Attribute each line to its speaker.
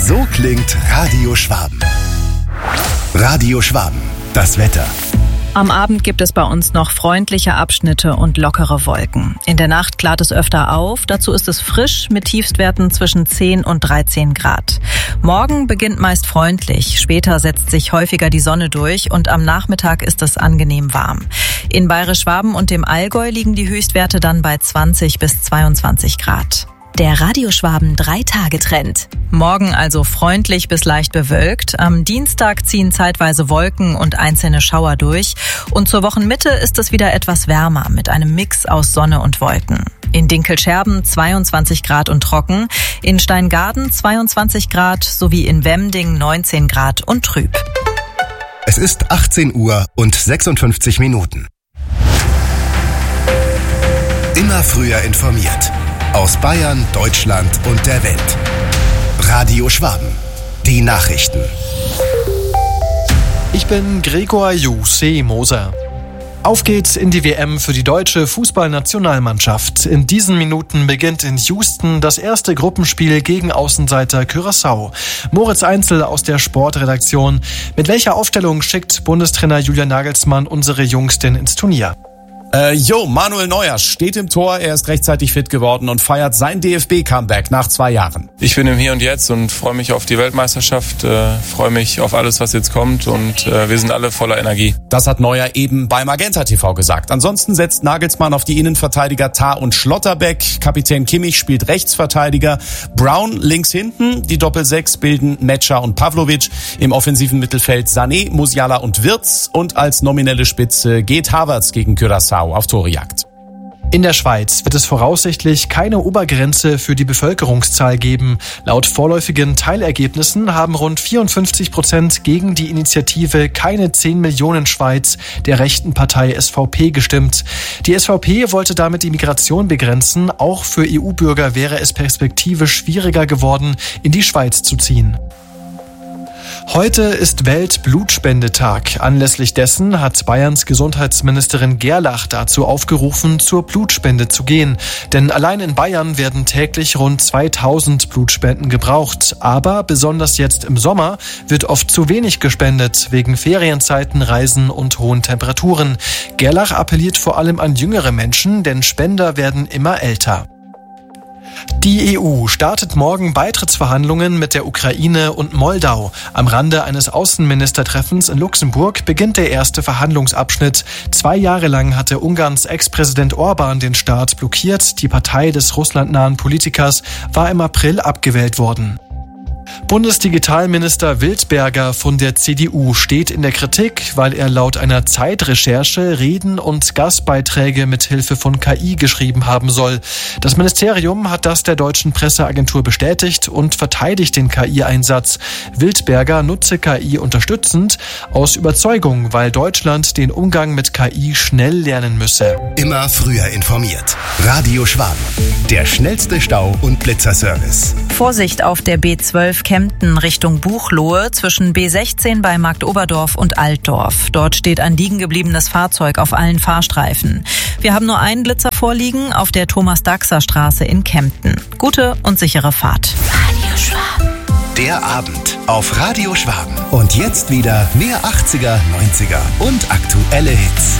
Speaker 1: So klingt Radio Schwaben. Radio Schwaben, das Wetter.
Speaker 2: Am Abend gibt es bei uns noch freundliche Abschnitte und lockere Wolken. In der Nacht klart es öfter auf. Dazu ist es frisch mit Tiefstwerten zwischen 10 und 13 Grad. Morgen beginnt meist freundlich. Später setzt sich häufiger die Sonne durch und am Nachmittag ist es angenehm warm. In Bayerisch-Schwaben und dem Allgäu liegen die Höchstwerte dann bei 20 bis 22 Grad.
Speaker 3: Der Radio Schwaben 3-Tage-Trend.
Speaker 2: Morgen also freundlich bis leicht bewölkt. Am Dienstag ziehen zeitweise Wolken und einzelne Schauer durch. Und zur Wochenmitte ist es wieder etwas wärmer mit einem Mix aus Sonne und Wolken. In Dinkelscherben 22 Grad und trocken, in Steingaden 22 Grad sowie in Wemding 19 Grad und trüb.
Speaker 1: Es ist 18 Uhr und 56 Minuten. Immer früher informiert. Aus Bayern, Deutschland und der Welt. Radio Schwaben. Die Nachrichten.
Speaker 4: Ich bin Gregor Moser. Auf geht's in die WM für die deutsche Fußballnationalmannschaft. In diesen Minuten beginnt in Houston das erste Gruppenspiel gegen Außenseiter Curaçao. Moritz Einzel aus der Sportredaktion. Mit welcher Aufstellung schickt Bundestrainer Julian Nagelsmann unsere Jungs denn ins Turnier?
Speaker 5: Manuel Neuer steht im Tor, er ist rechtzeitig fit geworden und feiert sein DFB-Comeback nach 2 Jahren.
Speaker 6: Ich bin im Hier und Jetzt und freue mich auf die Weltmeisterschaft, freue mich auf alles, was jetzt kommt und wir sind alle voller Energie.
Speaker 5: Das hat Neuer eben bei Magenta TV gesagt. Ansonsten setzt Nagelsmann auf die Innenverteidiger Tah und Schlotterbeck. Kapitän Kimmich spielt Rechtsverteidiger. Brown links hinten. Die Doppel-6 bilden Metscher und Pavlovic. Im offensiven Mittelfeld Sané, Musiala und Wirtz. Und als nominelle Spitze geht Havertz gegen Curaçao auf Torejagd.
Speaker 4: In der Schweiz wird es voraussichtlich keine Obergrenze für die Bevölkerungszahl geben. Laut vorläufigen Teilergebnissen haben rund 54% gegen die Initiative Keine 10 Millionen Schweiz der rechten Partei SVP gestimmt. Die SVP wollte damit die Migration begrenzen. Auch für EU-Bürger wäre es perspektivisch schwieriger geworden, in die Schweiz zu ziehen. Heute ist Weltblutspendetag. Anlässlich dessen hat Bayerns Gesundheitsministerin Gerlach dazu aufgerufen, zur Blutspende zu gehen. Denn allein in Bayern werden täglich rund 2000 Blutspenden gebraucht. Aber besonders jetzt im Sommer wird oft zu wenig gespendet, wegen Ferienzeiten, Reisen und hohen Temperaturen. Gerlach appelliert vor allem an jüngere Menschen, denn Spender werden immer älter. Die EU startet morgen Beitrittsverhandlungen mit der Ukraine und Moldau. Am Rande eines Außenministertreffens in Luxemburg beginnt der erste Verhandlungsabschnitt. 2 Jahre lang hatte Ungarns Ex-Präsident Orban den Start blockiert. Die Partei des russlandnahen Politikers war im April abgewählt worden. Bundesdigitalminister Wildberger von der CDU steht in der Kritik, weil er laut einer Zeitrecherche Reden und Gastbeiträge mit Hilfe von KI geschrieben haben soll. Das Ministerium hat das der deutschen Presseagentur bestätigt und verteidigt den KI-Einsatz. Wildberger nutze KI unterstützend aus Überzeugung, weil Deutschland den Umgang mit KI schnell lernen müsse.
Speaker 1: Immer früher informiert. Radio Schwaben. Der schnellste Stau- und Blitzerservice.
Speaker 2: Vorsicht auf der B12 Kempten Richtung Buchloe zwischen B16 bei Marktoberdorf und Altdorf. Dort steht ein liegengebliebenes Fahrzeug auf allen Fahrstreifen. Wir haben nur einen Blitzer vorliegen auf der Thomas-Daxer-Straße in Kempten. Gute und sichere Fahrt.
Speaker 3: Radio Schwaben.
Speaker 1: Der Abend auf Radio Schwaben. Und jetzt wieder mehr 80er, 90er und aktuelle Hits.